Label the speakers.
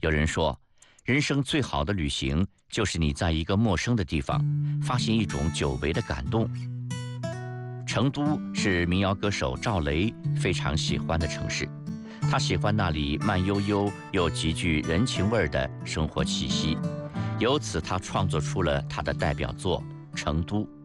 Speaker 1: 有人说，人生最好的旅行就是你在一个陌生的地方发现一种久违的感动。成都是民谣歌手赵雷非常喜欢的城市，他喜欢那里慢悠悠又极具人情味的生活气息，由此他创作出了他的代表作《成都》。